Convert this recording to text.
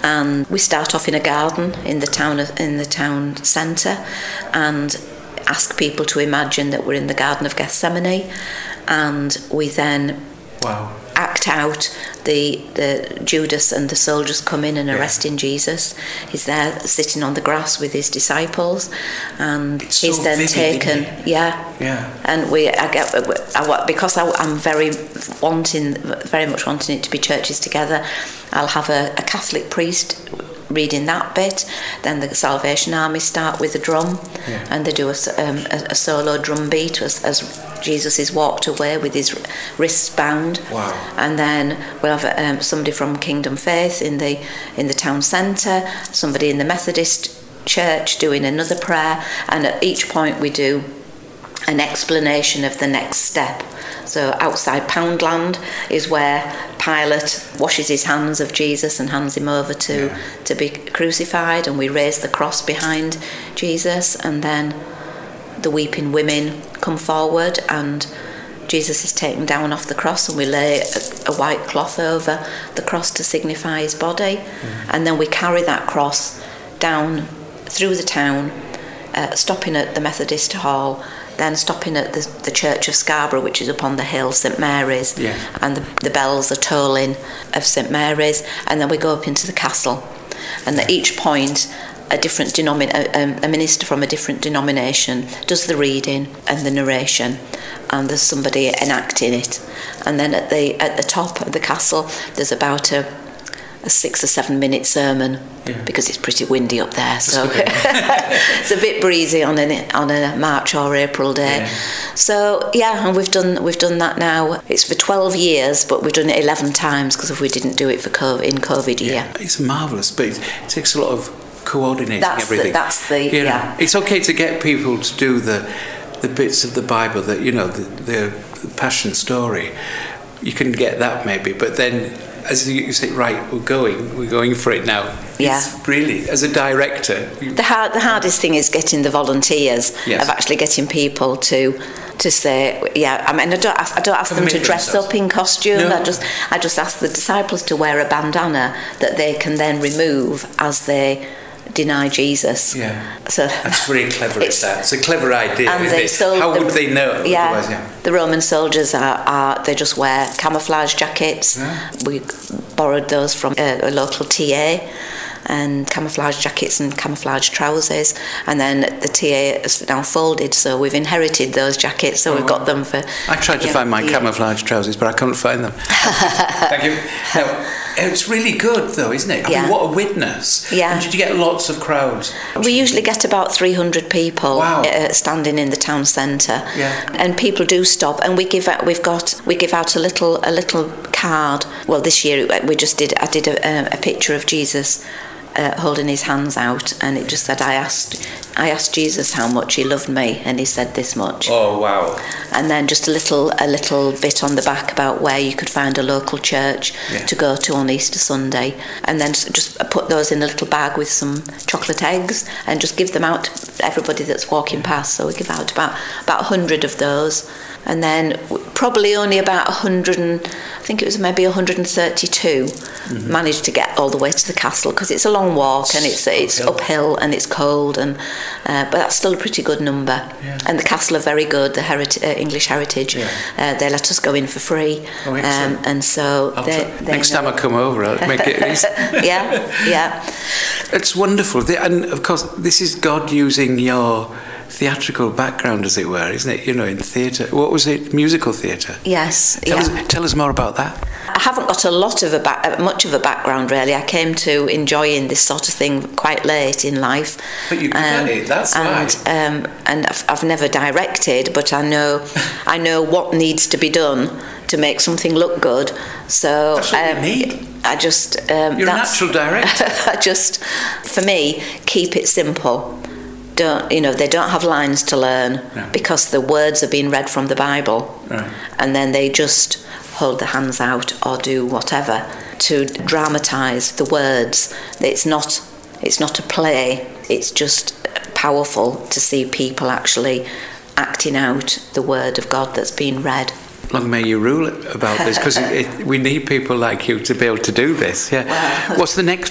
and we start off in a garden in the town centre, and ask people to imagine that we're in the Garden of Gethsemane, and we then act out the Judas and the soldiers come in and arresting Jesus. He's there sitting on the grass with his disciples, and he's so then vivid, taken. And because I'm very much wanting it to be churches together. I'll have a Catholic priest reading that bit, then the Salvation Army start with a drum, and they do a solo drum beat as Jesus is walked away with his wrists bound. And then we'll have somebody from Kingdom Faith in the town centre, somebody in the Methodist church doing another prayer, and at each point we do an explanation of the next step. So outside Poundland is where Pilate washes his hands of Jesus and hands him over to be crucified, and we raise the cross behind Jesus, and then the weeping women come forward and Jesus is taken down off the cross, and we lay a white cloth over the cross to signify his body, and then we carry that cross down through the town, stopping at the Methodist Hall, then stopping at the Church of Scarborough, which is up on the hill, St Mary's, and the bells are tolling of St Mary's, and then we go up into the castle, and at each point a minister from a different denomination does the reading and the narration, and there's somebody enacting it, and then at the top of the castle there's about a 6 or 7 minute sermon, because it's pretty windy up there, so it's a bit breezy on a March or April day. So and we've done that now. It's for 12 years, but we've done it 11 times because we didn't do it for COVID year. It's marvellous, but it takes a lot of coordinating everything. It's okay to get people to do the bits of the Bible that the Passion story. You can get that maybe, but then as you say, right, we're going for it now. It's really, as a director, the hardest thing is getting the volunteers, of actually getting people to say, I mean, I don't ask them to dress up in costume. I just ask the disciples to wear a bandana that they can then remove as they deny Jesus. So that's very clever. It's a clever idea. And how would they know? Otherwise, the Roman soldiers they just wear camouflage jackets. We borrowed those from a local TA, and camouflage jackets and camouflage trousers, and then the TA is now folded, so we've inherited those jackets, so we've got them for... I tried to find my camouflage trousers, but I couldn't find them. Thank you. Now, it's really good though, isn't it? I mean, what a witness. And did you get lots of crowds? We usually get about 300 people standing in the town centre, and people do stop, and we give out a little card. Well, this year I did a picture of Jesus holding his hands out, and it just said, I asked Jesus how much he loved me, and he said this much. Oh wow. And then just a little bit on the back about where you could find a local church to go to on Easter Sunday, and then just put those in a little bag with some chocolate eggs and just give them out to everybody that's walking past. So we give out about 100 of those, and then probably only about 100, and I think it was maybe 132 managed to get all the way to the castle, because it's a long walk and it's uphill and it's cold, and but that's still a pretty good number. And the castle are very good, the English Heritage. They let us go in for free, and so next time I come over I'll make it easy. It's wonderful, and of course this is God using your theatrical background, as it were, isn't it? In theatre. What was it? Musical theatre. Yes. Tell us more about that. I haven't got much of a background really. I came to enjoying this sort of thing quite late in life. But you got it. That's right. And I've never directed, but I know what needs to be done to make something look good. So that's what you need. I just you're a natural director. I just, for me, keep it simple. They don't have lines to learn, because the words are being read from the Bible, and then they just hold their hands out or do whatever to dramatise the words. It's not a play. It's just powerful to see people actually acting out the word of God that's being read. Long may you rule about this, because we need people like you to be able to do this. What's the next